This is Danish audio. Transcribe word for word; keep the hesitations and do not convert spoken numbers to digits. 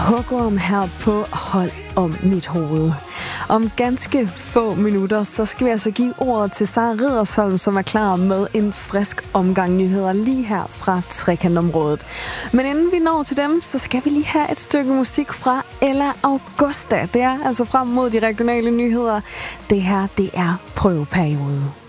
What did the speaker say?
Hugorm her på Hold om mit hoved. Om ganske få minutter, så skal vi altså give ordet til Sara Riddersholm, som er klar med en frisk omgang nyheder lige her fra trekantområdet. Men inden vi når til dem, så skal vi lige have et stykke musik fra Ella Augusta. Det er altså frem mod de regionale nyheder. Det her, det er prøveperiode.